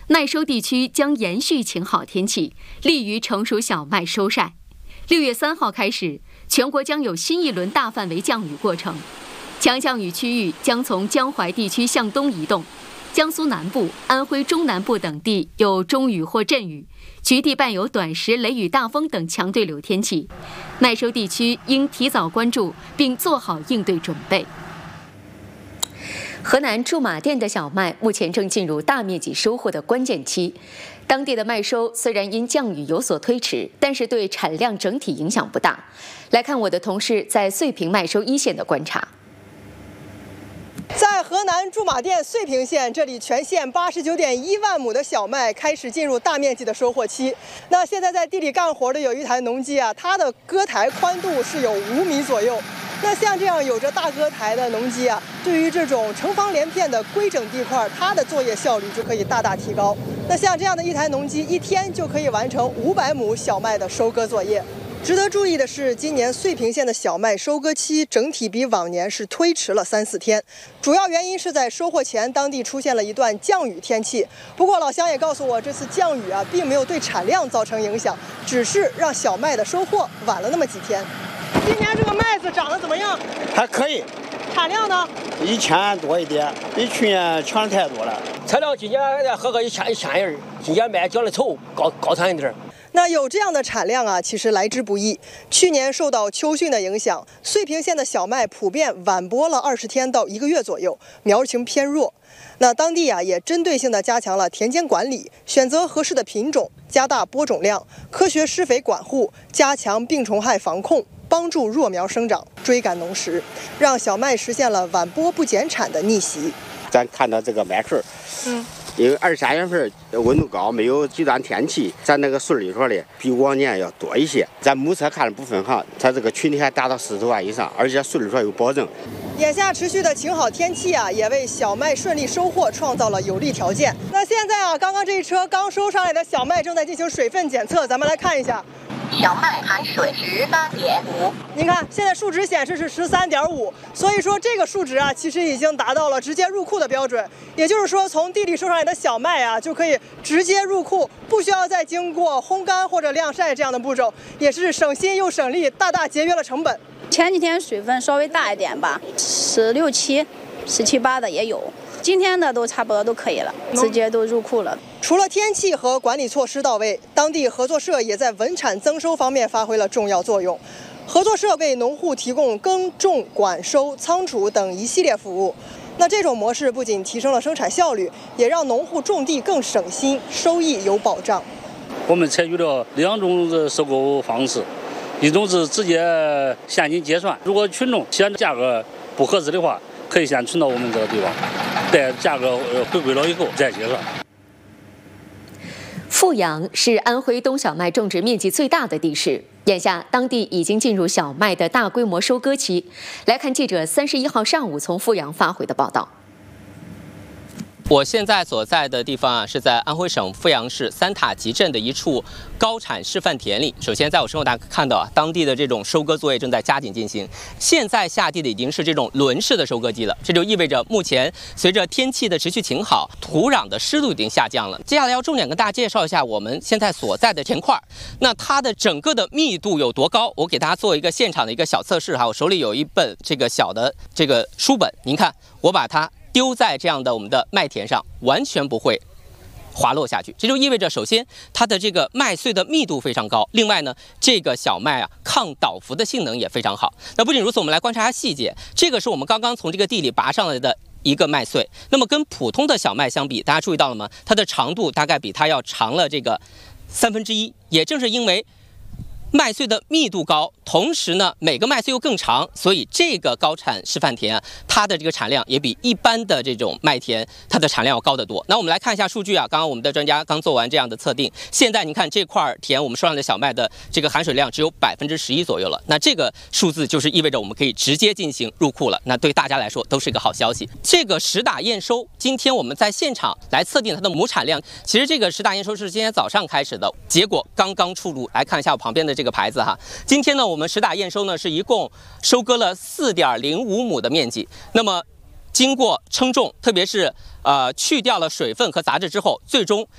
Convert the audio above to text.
耐收地区将延续晴好天气，利于成熟小麦收晒。6月3号开始，全国将有新一轮大范围降雨过程，强降雨区域将从江淮地区向东移动，江苏南部、安徽中南部等地有中雨或阵雨，局地伴有短时雷雨大风等强对流天气。耐收地区应提早关注并做好应对准备。河南驻马店的小麦目前正进入大面积收获的关键期，当地的麦收虽然因降雨有所推迟，但是对产量整体影响不大。来看我的同事在遂平麦收一线的观察。 在河南驻马店遂平县，这里全县89.1万亩的小麦开始进入大面积的收获期。那现在在地里干活的有一台农机啊，它的割台宽度是有5米左右。那像这样有着大割台的农机啊，对于这种成房连片的规整地块，它的作业效率就可以大大提高。那像这样的一台农机，一天就可以完成500亩小麦的收割作业。值得注意的是，今年遂平县的小麦收割期整体比往年是推迟了3-4天，主要原因是在收获前，当地出现了一段降雨天气。不过老乡也告诉我，这次降雨啊，并没有对产量造成影响，只是让小麦的收获晚了那么几天。今年这个麦子长得怎么样？ 还可以。 产量呢 ？1000多一点，比去年强太多了。 产量今年合个1000人，今年麦交的丑，高产一点。 那有这样的产量啊，其实来之不易。去年受到秋汛的影响，遂平县的小麦普遍晚播了20天到1个月左右，苗情偏弱。那当地啊也针对性地加强了田间管理，选择合适的品种，加大播种量，科学施肥管护，加强病虫害防控，帮助弱苗生长，追赶农时，让小麦实现了晚播不减产的逆袭。 咱看到这个麦穗，因为2-3月份温度高，没有极端天气，咱那个穗里头的比往年要多一些。咱目测看了部分哈，它这个群体还达到40多万以上，而且穗里头有保证。 眼下持续的晴好天气啊，也为小麦顺利收获创造了有利条件。那现在啊，刚刚这一车刚收上来的小麦正在进行水分检测，咱们来看一下。 小麦含水18.5， 您看现在数值显示是13.5，所以说这个数值啊，其实已经达到了直接入库的标准。也就是说，从地里收上来的小麦啊，就可以直接入库，不需要再经过烘干或者晾晒这样的步骤，也是省心又省力，大大节约了成本。 前几天水分稍微大一点吧，16、17、17、8的也有。今天的都差不多都可以了，直接都入库了。 除了天气和管理措施到位，当地合作社也在稳产增收方面发挥了重要作用。合作社为农户提供耕种、管收、仓储等一系列服务。那这种模式不仅提升了生产效率，也让农户种地更省心，收益有保障。 我们采取了2种的收购方式，一种是直接现金结算，如果群众嫌价格不合适的话，可以先存到我们这个地方，待价格回归了以后再结算。 阜阳是安徽冬小麦种植面积最大的地市，眼下当地已经进入小麦的大规模收割期。来看记者31号上午从阜阳发回的报道。 我现在所在的地方啊，是在安徽省阜阳市三塔集镇的一处高产示范田里。首先，在我身后大家看到啊，当地的这种收割作业正在加紧进行。现在下地的已经是这种轮式的收割机了，这就意味着目前随着天气的持续晴好，土壤的湿度已经下降了。接下来要重点跟大家介绍一下我们现在所在的田块，那它的整个的密度有多高？我给大家做一个现场的一个小测试哈。我手里有一本这个小的这个书本，您看，我把它丢在这样的我们的麦田上，完全不会滑落下去。这就意味着，首先它的这个麦穗的密度非常高，另外呢，这个小麦啊抗倒伏的性能也非常好。那不仅如此，我们来观察一下细节。这个是我们刚刚从这个地里拔上来的一个麦穗，那么跟普通的小麦相比，大家注意到了吗？它的长度大概比它要长了这个1/3。也正是因为麦穗的密度高，同时呢，每个麦穗又更长，所以这个高产示范田啊，它的这个产量也比一般的这种麦田，它的产量要高得多。那我们来看一下数据啊，刚刚我们的专家刚做完这样的测定，现在你看这块田我们收上的小麦的这个含水量只有11%左右了，那这个数字就是意味着我们可以直接进行入库了，那对大家来说都是一个好消息。这个实打验收，今天我们在现场来测定它的亩产量，其实这个实打验收是今天早上开始的，结果刚刚出炉，来看一下我旁边的这个牌子哈。今天呢，我们实打验收呢是一共收割了4.05亩的面积。那么经过称重，特别是去掉了水分和杂质之后，最终